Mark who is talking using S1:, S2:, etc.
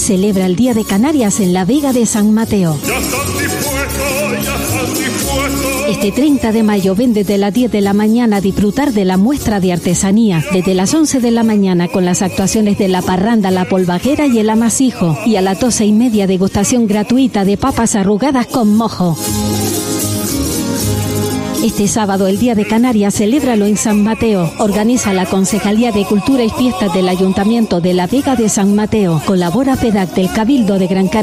S1: celebra el Día de Canarias en la Vega de San Mateo. Este 30 de mayo ven desde las 10 de la mañana a disfrutar de la muestra de artesanía, desde las 11 de la mañana con las actuaciones de La Parranda, La Polvajera y El Amasijo, y a las 12:30 degustación gratuita de papas arrugadas con mojo. Este sábado, el Día de Canarias, celébralo en San Mateo. Organiza la Concejalía de Cultura y Fiestas del Ayuntamiento de la Vega de San Mateo. Colabora PEDAC del Cabildo de Gran Canaria.